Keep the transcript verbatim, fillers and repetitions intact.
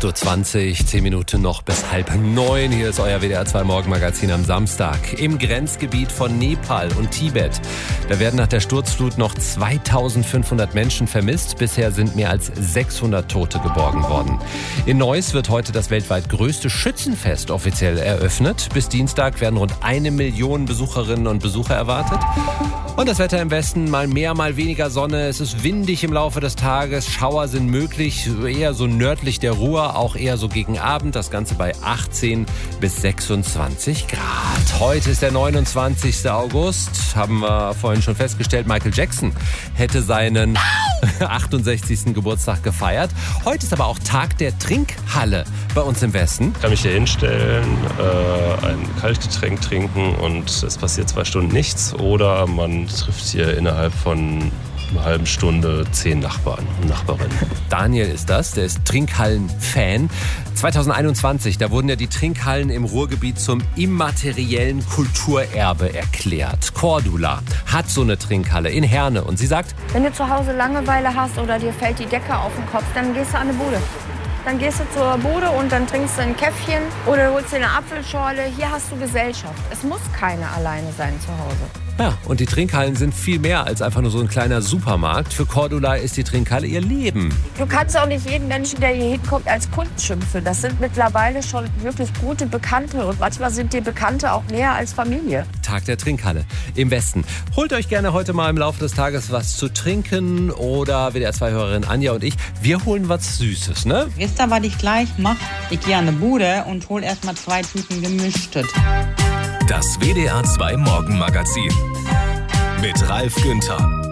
acht Uhr zwanzig, zehn Minuten noch bis halb neun. Hier ist euer W D R zwei Morgenmagazin am Samstag. Im Grenzgebiet von Nepal und Tibet. Da werden nach der Sturzflut noch zweitausendfünfhundert Menschen vermisst. Bisher sind mehr als sechshundert Tote geborgen worden. In Neuss wird heute das weltweit größte Schützenfest offiziell eröffnet. Bis Dienstag werden rund eine Million Besucherinnen und Besucher erwartet. Und das Wetter im Westen, mal mehr, mal weniger Sonne. Es ist windig im Laufe des Tages. Schauer sind möglich, eher so nördlich der Ruhr, auch eher so gegen Abend. Das Ganze bei achtzehn bis sechsundzwanzig Grad. Heute ist der neunundzwanzigster August. Haben wir vorhin schon festgestellt, Michael Jackson hätte seinen achtundsechzigsten Geburtstag gefeiert. Heute ist aber auch Tag der Trinkhalle bei uns im Westen. Ich kann mich hier hinstellen, äh, ein Kaltgetränk trinken und es passiert zwei Stunden nichts. Oder man trifft hier innerhalb von einer halben Stunde zehn Nachbarn und Nachbarinnen. Daniel ist das, der ist Trinkhallen-Fan. zweitausendeinundzwanzig, da wurden ja die Trinkhallen im Ruhrgebiet zum immateriellen Kulturerbe erklärt. Cordula hat so eine Trinkhalle in Herne und sie sagt: Wenn du zu Hause Langeweile hast oder dir fällt die Decke auf den Kopf, dann gehst du an eine Bude. Dann gehst du zur Bude und dann trinkst du ein Käffchen oder holst dir eine Apfelschorle. Hier hast du Gesellschaft. Es muss keiner alleine sein zu Hause. Ja, und die Trinkhallen sind viel mehr als einfach nur so ein kleiner Supermarkt. Für Cordula ist die Trinkhalle ihr Leben. Du kannst auch nicht jeden Menschen, der hier hinkommt, als Kunden schimpfen. Das sind mittlerweile schon wirklich gute Bekannte. Und manchmal sind die Bekannte auch näher als Familie. Tag der Trinkhalle im Westen. Holt euch gerne heute mal im Laufe des Tages was zu trinken. Oder W D R zwei-Hörerin Anja und ich, wir holen was Süßes, ne? Wisst ihr, was ich gleich mache? Ich gehe an eine Bude und hol erst mal zwei Tüten Gemischtes. Das W D R zwei Morgenmagazin mit Ralf Günther.